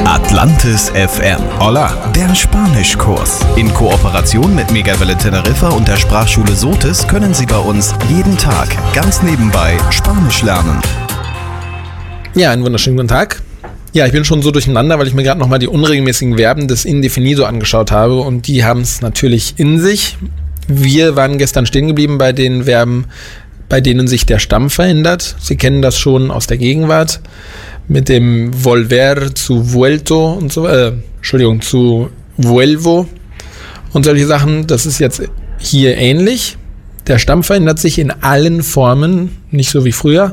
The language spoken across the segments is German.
Atlantis FM. Hola, der Spanischkurs. In Kooperation mit Megawelle Teneriffa und der Sprachschule Sotis können Sie bei uns jeden Tag ganz nebenbei Spanisch lernen. Ja, einen wunderschönen guten Tag. Ja, ich bin schon so durcheinander, weil ich mir gerade nochmal die unregelmäßigen Verben des Indefinido angeschaut habe und die haben es natürlich in sich. Wir waren gestern stehen geblieben bei den Verben, bei denen sich der Stamm verändert. Sie kennen das schon aus der Gegenwart mit dem volver zu vuelto und so, zu vuelvo und solche Sachen. Das ist jetzt hier ähnlich. Der Stamm verändert sich in allen Formen, nicht so wie früher.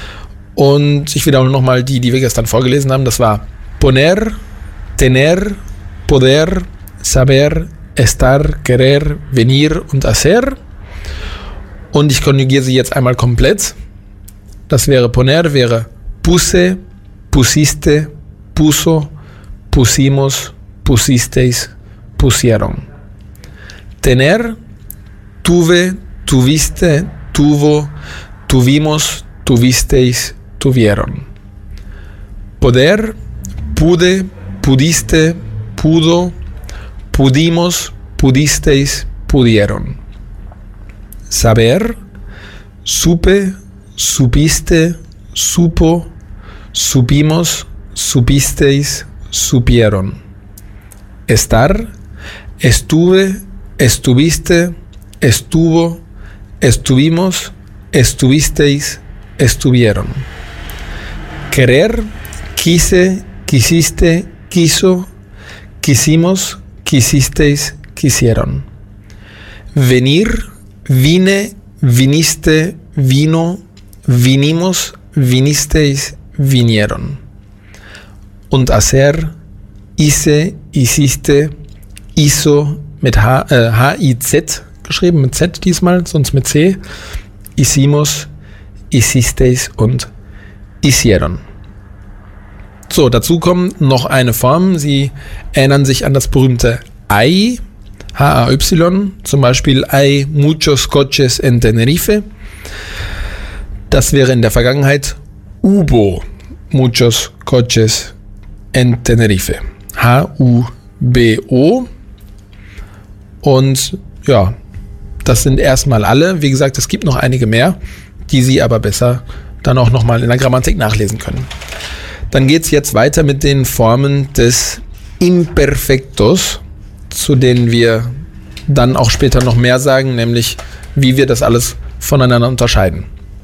Und ich wiederhole nochmal die wir gestern vorgelesen haben. Das war poner, tener, poder, saber, estar, querer, venir und hacer. Und ich konjugiere sie jetzt einmal komplett. Das wäre poner, wäre puse, pusiste, puso, pusimos, pusisteis, pusieron. Tener, tuve, tuviste, tuvo, tuvimos, tuvisteis, tuvieron. Poder, pude, pudiste, pudo, pudimos, pudisteis, pudieron. Saber, supe, supiste, supo, supimos, supisteis, supieron. Estar, estuve, estuviste, estuvo, estuvimos, estuvisteis, estuvieron. Querer, quise, quisiste, quiso, quisimos, quisisteis, quisieron. Venir, vine, viniste, vino, vinimos, vinisteis, vinieron. Und hacer, hice, hiciste, hizo, mit H-I-Z geschrieben, mit Z diesmal, sonst mit C. Hicimos, hicisteis und hicieron. So, dazu kommt noch eine Form. Sie erinnern sich an das berühmte hay, H-A-Y, zum Beispiel hay muchos coches en Tenerife. Das wäre in der Vergangenheit hubo muchos coches en Tenerife. H-U-B-O. Und ja, das sind erstmal alle. Wie gesagt, es gibt noch einige mehr, die Sie aber besser dann auch nochmal in der Grammatik nachlesen können. Dann geht es jetzt weiter mit den Formen des Imperfektos, zu denen wir dann auch später noch mehr sagen, nämlich wie wir das alles voneinander unterscheiden.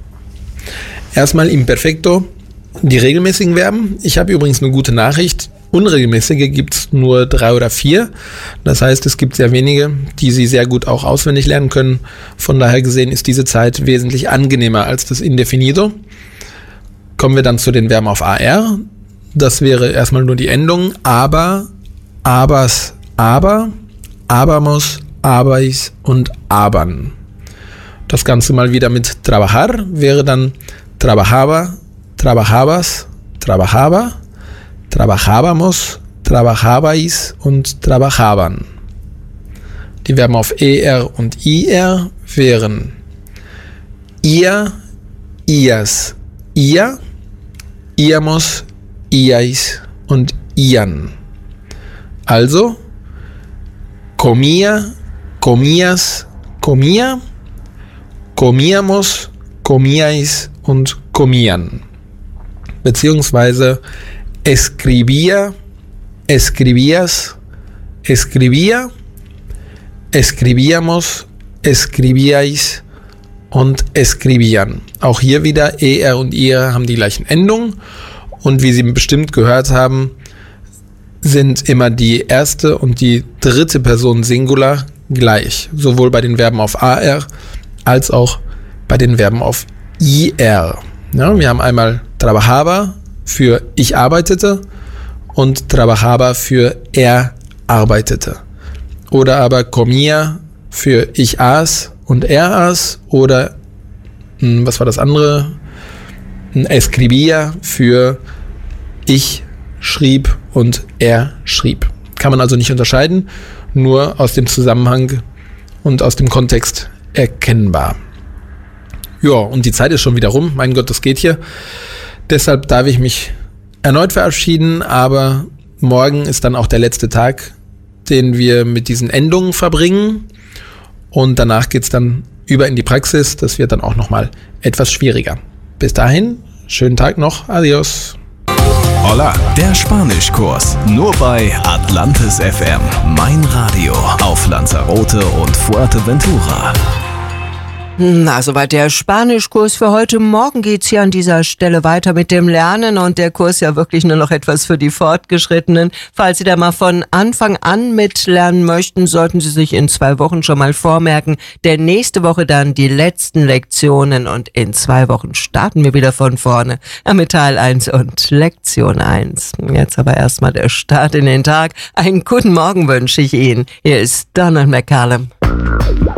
Erstmal Imperfekto, die regelmäßigen Verben. Ich habe übrigens eine gute Nachricht. Unregelmäßige gibt es nur 3 oder 4. Das heißt, es gibt sehr wenige, die Sie sehr gut auch auswendig lernen können. Von daher gesehen ist diese Zeit wesentlich angenehmer als das Indefinido. Kommen wir dann zu den Verben auf AR. Das wäre erstmal nur die Endung aber, abers, aber, abermos, abais und abern. Das Ganze mal wieder mit trabajar wäre dann trabajaba, trabajabas, trabajaba, trabajábamos, trabajabais und trabajaban. Die Verben auf ER und IR wären ihr, ias, ihr, iamos, iais und ian. Also comía, comías, comía, comíamos, comíais und comían. Beziehungsweise escribía, escribías, escribía, escribíamos, escribíais und escribían. Auch hier wieder ER und IR haben die gleichen Endungen und wie Sie bestimmt gehört haben, sind immer die erste und die dritte Person Singular gleich. Sowohl bei den Verben auf AR als auch bei den Verben auf IR. Ja, wir haben einmal trabajaba für ich arbeitete und trabajaba für er arbeitete. Oder aber comía für ich aß und er aß. Oder, was war das andere? Escribía für ich schrieb und er schrieb. Kann man also nicht unterscheiden, nur aus dem Zusammenhang und aus dem Kontext erkennbar. Ja, und die Zeit ist schon wieder rum. Mein Gott, das geht hier. Deshalb darf ich mich erneut verabschieden, aber morgen ist dann auch der letzte Tag, den wir mit diesen Endungen verbringen. Und danach geht's dann über in die Praxis. Das wird dann auch nochmal etwas schwieriger. Bis dahin, schönen Tag noch. Adios. Hola, der Spanischkurs. Nur bei Atlantis FM. Mein Radio auf Lanzarote und Fuerteventura. Na, soweit der Spanischkurs für heute. Morgen geht's hier an dieser Stelle weiter mit dem Lernen und der Kurs ja wirklich nur noch etwas für die Fortgeschrittenen. Falls Sie da mal von Anfang an mitlernen möchten, sollten Sie sich in 2 Wochen schon mal vormerken, denn nächste Woche dann die letzten Lektionen und in 2 Wochen starten wir wieder von vorne mit Teil 1 und Lektion 1. Jetzt aber erstmal der Start in den Tag. Einen guten Morgen wünsche ich Ihnen. Hier ist Donald McCallum.